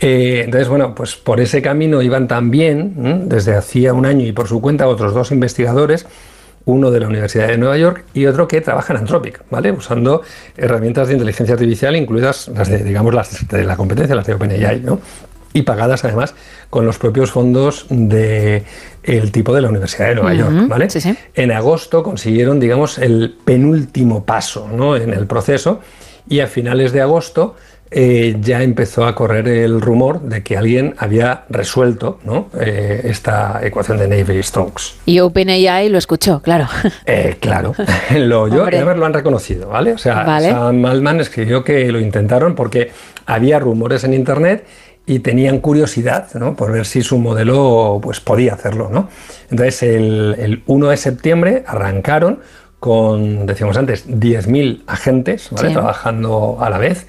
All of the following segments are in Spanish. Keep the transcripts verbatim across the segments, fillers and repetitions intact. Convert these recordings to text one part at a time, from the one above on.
Eh, entonces, bueno, pues por ese camino iban también, ¿eh? desde hacía un año y por su cuenta, otros dos investigadores, uno de la Universidad de Nueva York y otro que trabaja en Anthropic, ¿vale? Usando herramientas de inteligencia artificial, incluidas las de, digamos, las de la competencia, las de OpenAI, ¿no? Y pagadas además con los propios fondos del tipo de la Universidad de Nueva uh-huh. York, ¿vale? Sí, sí. En agosto consiguieron, digamos, el penúltimo paso, ¿no? en el proceso, y a finales de agosto eh, ya empezó a correr el rumor de que alguien había resuelto, ¿no? eh, esta ecuación de Navier-Stokes. Y OpenAI lo escuchó, claro. Eh, claro, lo oyó y además lo han reconocido, ¿vale? O sea, vale. Sam Altman escribió que lo intentaron porque había rumores en Internet y tenían curiosidad, ¿no? Por ver si su modelo pues, podía hacerlo, ¿no? Entonces, el, el uno de septiembre arrancaron con, decíamos antes, diez mil agentes, ¿vale? Sí. Trabajando a la vez.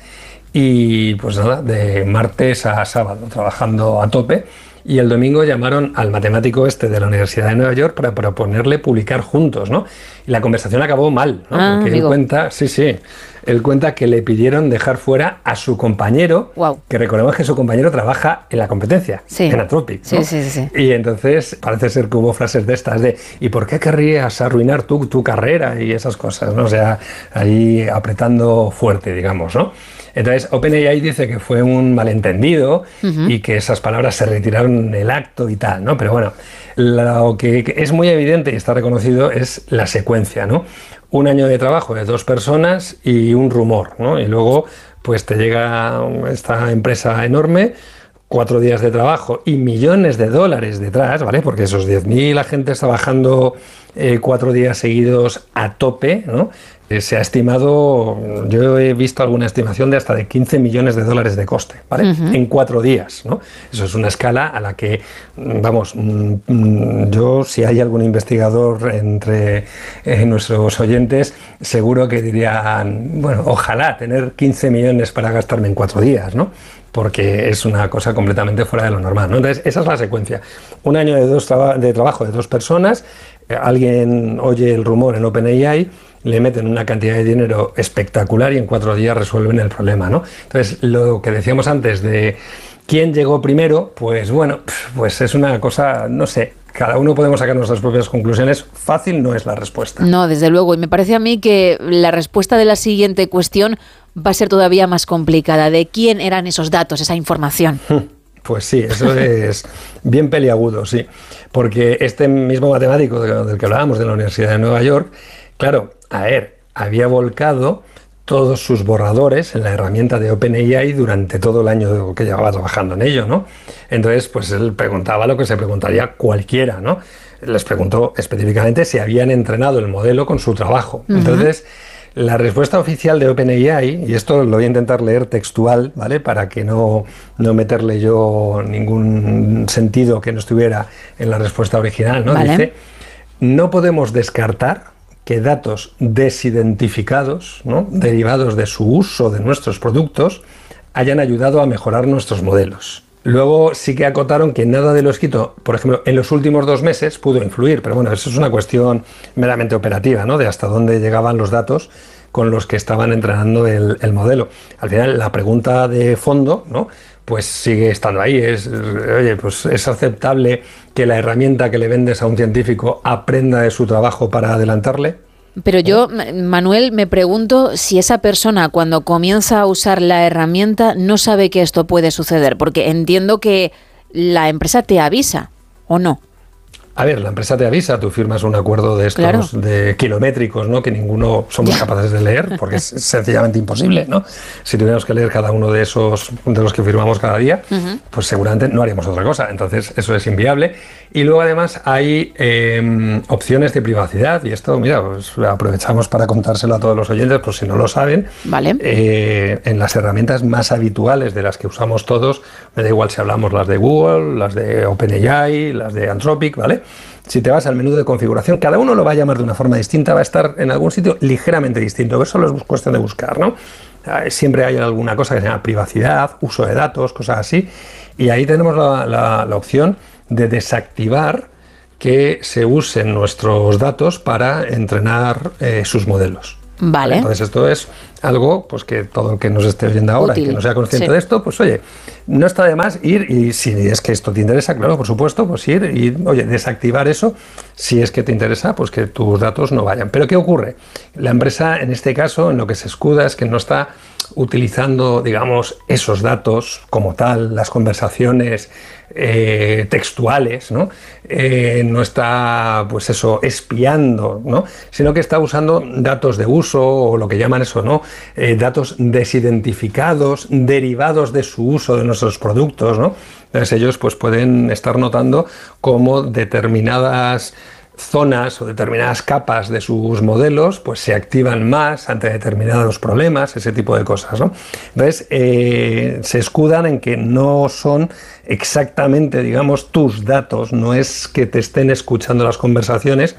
Y pues nada, de martes a sábado, trabajando a tope. Y el domingo llamaron al matemático este de la Universidad de Nueva York para proponerle publicar juntos, ¿no? Y la conversación acabó mal, ¿no? Ah, porque digo. él cuenta, sí, sí, él cuenta que le pidieron dejar fuera a su compañero, wow. que recordemos que su compañero trabaja en la competencia, sí. en Anthropic, ¿no? Sí, sí, sí. Y entonces parece ser que hubo frases de estas de ¿y por qué querrías arruinar tu, tu carrera? Y esas cosas, ¿no? O sea, ahí apretando fuerte, digamos, ¿no? Entonces, OpenAI dice que fue un malentendido uh-huh. y que esas palabras se retiraron en el acto y tal, ¿no? Pero bueno, lo que es muy evidente y está reconocido es la secuencia, ¿no? Un año de trabajo de dos personas y un rumor, ¿no? Y luego, pues te llega esta empresa enorme, cuatro días de trabajo y millones de dólares detrás, ¿vale? Porque esos diez mil agentes trabajando eh, cuatro días seguidos a tope, ¿no? Eh, se ha estimado, yo he visto alguna estimación de hasta de quince millones de dólares de coste, ¿vale? Uh-huh. En cuatro días, ¿no? Eso es una escala a la que, vamos, yo, si hay algún investigador entre eh, nuestros oyentes, seguro que dirían, bueno, ojalá tener quince millones para gastarme en cuatro días, ¿no? Porque es una cosa completamente fuera de lo normal, ¿no? Entonces, esa es la secuencia. Un año de, dos traba- de trabajo de dos personas, eh, alguien oye el rumor en OpenAI, le meten una cantidad de dinero espectacular y en cuatro días resuelven el problema, ¿no? Entonces, lo que decíamos antes de quién llegó primero, pues bueno, pues es una cosa, no sé, cada uno podemos sacar nuestras propias conclusiones. Fácil no es la respuesta. No, desde luego. Y me parece a mí que la respuesta de la siguiente cuestión va a ser todavía más complicada. ¿De quién eran esos datos, esa información? Pues sí, eso es bien peliagudo, sí. Porque este mismo matemático del que hablábamos de la Universidad de Nueva York, claro, a ver, había volcado todos sus borradores en la herramienta de OpenAI durante todo el año que llevaba trabajando en ello, ¿no? Entonces, pues él preguntaba lo que se preguntaría cualquiera, ¿no? Les preguntó específicamente si habían entrenado el modelo con su trabajo. Uh-huh. Entonces, la respuesta oficial de OpenAI, y esto lo voy a intentar leer textual, ¿vale? Para que no, no meterle yo ningún sentido que no estuviera en la respuesta original, ¿no? Vale. Dice, no podemos descartar que datos desidentificados, ¿no? Derivados de su uso de nuestros productos, hayan ayudado a mejorar nuestros modelos. Luego sí que acotaron que nada de lo escrito, por ejemplo, en los últimos dos meses pudo influir, pero bueno, eso es una cuestión meramente operativa, ¿no? De hasta dónde llegaban los datos con los que estaban entrenando el, el modelo. Al final, la pregunta de fondo, ¿no? Pues sigue estando ahí. Es, oye, pues es aceptable que la herramienta que le vendes a un científico aprenda de su trabajo para adelantarle. Pero yo, Manuel, me pregunto si esa persona cuando comienza a usar la herramienta no sabe que esto puede suceder, porque entiendo que la empresa te avisa, ¿o no? A ver, la empresa te avisa, tú firmas un acuerdo de estos claro. de kilométricos, ¿no? Que ninguno somos ya. capaces de leer, porque es sencillamente imposible, ¿no? Si tuviéramos que leer cada uno de esos, de los que firmamos cada día, uh-huh. pues seguramente no haríamos otra cosa. Entonces, eso es inviable. Y luego, además, hay eh, opciones de privacidad, y esto, mira, pues aprovechamos para contárselo a todos los oyentes, por si no lo saben. Vale. Eh, en las herramientas más habituales de las que usamos todos, me da igual si hablamos las de Google, las de OpenAI, las de Anthropic, ¿vale? Si te vas al menú de configuración, cada uno lo va a llamar de una forma distinta, va a estar en algún sitio ligeramente distinto, pero solo es cuestión de buscar, ¿no? Siempre hay alguna cosa que se llama privacidad, uso de datos, cosas así, y ahí tenemos la, la, la opción de desactivar que se usen nuestros datos para entrenar eh, sus modelos. Vale. Entonces esto es algo pues que todo el que nos esté oyendo ahora Útil. y que no sea consciente sí. de esto, pues oye, no está de más ir y si es que esto te interesa, claro, por supuesto, pues ir y oye, desactivar eso si es que te interesa, pues que tus datos no vayan. Pero ¿qué ocurre? La empresa en este caso en lo que se escuda es que no está utilizando, digamos, esos datos como tal, las conversaciones eh, textuales, ¿no? Eh, no está, pues eso, espiando, ¿no? Sino que está usando datos de uso o lo que llaman eso, ¿no? Eh, datos desidentificados, derivados de su uso de nuestros productos, ¿no? Entonces ellos pues pueden estar notando cómo determinadas zonas o determinadas capas de sus modelos pues se activan más ante determinados problemas, ese tipo de cosas, ¿no? Entonces eh, se escudan en que no son exactamente, digamos, tus datos, no es que te estén escuchando las conversaciones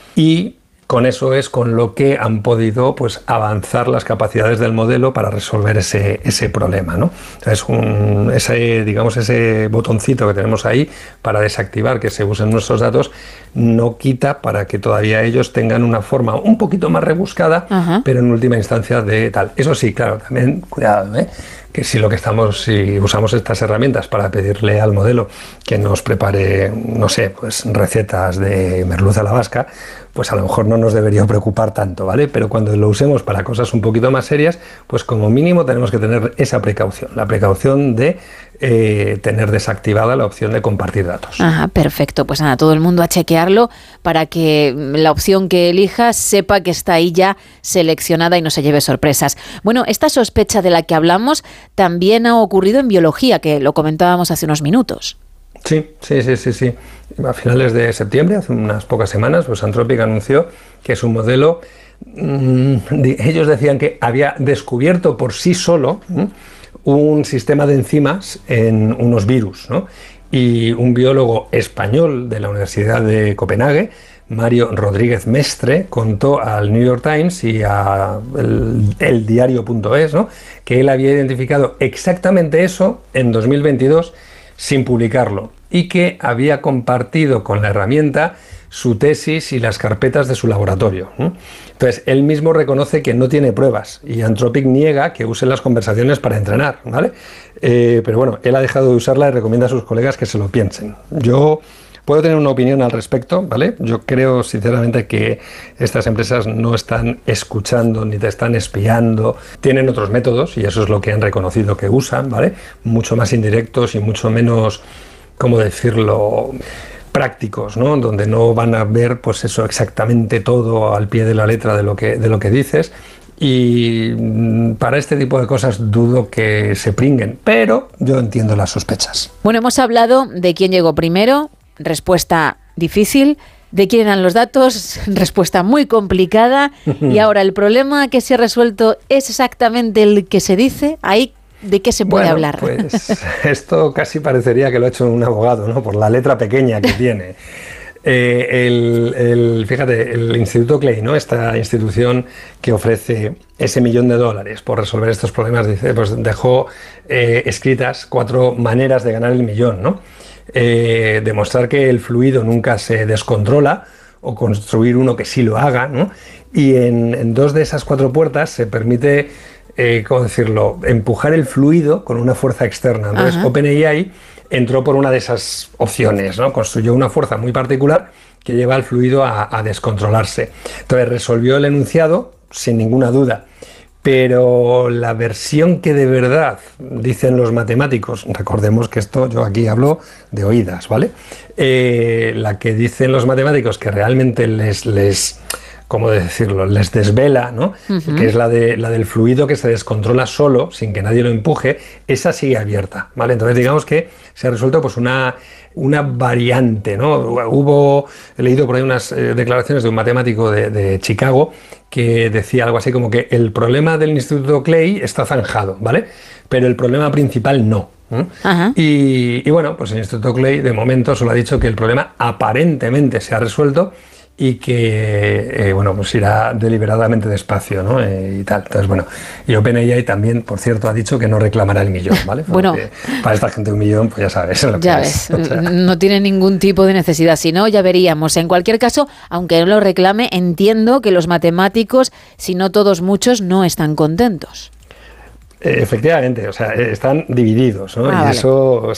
y con eso es con lo que han podido pues, avanzar las capacidades del modelo para resolver ese, ese problema, ¿no? Entonces, un, ese, digamos, ese botoncito que tenemos ahí para desactivar que se usen nuestros datos no quita para que todavía ellos tengan una forma un poquito más rebuscada, uh-huh. pero en última instancia de tal. Eso sí, claro, también cuidado, ¿eh? Que si lo que estamos, si usamos estas herramientas para pedirle al modelo que nos prepare, no sé, pues recetas de merluza a la vasca, pues a lo mejor no nos debería preocupar tanto, ¿vale? Pero cuando lo usemos para cosas un poquito más serias, pues como mínimo tenemos que tener esa precaución, la precaución de eh, tener desactivada la opción de compartir datos. Ajá, perfecto. Pues nada, todo el mundo a chequearlo para que la opción que elija sepa que está ahí ya seleccionada y no se lleve sorpresas. Bueno, esta sospecha de la que hablamos también ha ocurrido en biología, que lo comentábamos hace unos minutos. Sí, sí, sí, sí, sí. A finales de septiembre, hace unas pocas semanas, pues Anthropic anunció que su modelo, mmm, ellos decían que había descubierto por sí solo ¿m? un sistema de enzimas en unos virus, ¿no? Y un biólogo español de la Universidad de Copenhague, Mario Rodríguez Mestre, contó al New York Times y a el, el diario punto es, ¿no? que él había identificado exactamente eso en dos mil veintidós sin publicarlo y que había compartido con la herramienta su tesis y las carpetas de su laboratorio. Entonces, él mismo reconoce que no tiene pruebas y Anthropic niega que use las conversaciones para entrenar, ¿vale? Eh, pero bueno, él ha dejado de usarla y recomienda a sus colegas que se lo piensen. Yo puedo tener una opinión al respecto, ¿vale? Yo creo sinceramente que estas empresas no están escuchando ni te están espiando. Tienen otros métodos y eso es lo que han reconocido que usan, ¿vale? Mucho más indirectos y mucho menos, ¿cómo decirlo?, prácticos, ¿no? Donde no van a ver pues eso exactamente todo al pie de la letra de lo que, de lo que dices. Y para este tipo de cosas dudo que se pringuen, pero yo entiendo las sospechas. Bueno, hemos hablado de quién llegó primero, respuesta difícil, de quién eran los datos, respuesta muy complicada, y ahora el problema que se ha resuelto es exactamente el que se dice. Ahí, ¿de qué se puede bueno, hablar? Pues esto casi parecería que lo ha hecho un abogado, ¿no? Por la letra pequeña que tiene. Eh, el, el, fíjate, el Instituto Clay, ¿no? Esta institución que ofrece ese millón de dólares por resolver estos problemas, dice, pues dejó eh, escritas cuatro maneras de ganar el millón, ¿no? Eh, demostrar que el fluido nunca se descontrola o construir uno que sí lo haga, ¿no? Y en, en dos de esas cuatro puertas se permite, eh, ¿cómo decirlo?, empujar el fluido con una fuerza externa. Entonces, Ajá. OpenAI entró por una de esas opciones, ¿no? Construyó una fuerza muy particular que lleva al fluido a, a descontrolarse. Entonces resolvió el enunciado sin ninguna duda, pero la versión que de verdad dicen los matemáticos, recordemos que esto yo aquí hablo de oídas, ¿vale? Eh, la que dicen los matemáticos que realmente les... les ¿cómo decirlo?, les desvela, ¿no? Uh-huh. Que es la, de, la del fluido que se descontrola solo, sin que nadie lo empuje, esa sigue abierta, ¿vale? Entonces digamos que se ha resuelto pues una, una variante, ¿no? Hubo, he leído por ahí unas eh, declaraciones de un matemático de, de Chicago que decía algo así como que el problema del Instituto Clay está zanjado, ¿vale? Pero el problema principal no. ¿eh? Uh-huh. Y, y bueno, pues el Instituto Clay de momento solo ha dicho que el problema aparentemente se ha resuelto y que, eh, bueno, pues irá deliberadamente despacio, ¿no? Eh, y tal. Entonces, bueno, y OpenAI también, por cierto, ha dicho que no reclamará el millón, ¿vale? Porque bueno, para esta gente un millón, pues ya sabes. Lo ya que ves, es. O sea, no tiene ningún tipo de necesidad, si no, ya veríamos. En cualquier caso, aunque no lo reclame, entiendo que los matemáticos, si no todos, muchos, no están contentos. Efectivamente, o sea, están divididos, ¿no? Ah, y vale. eso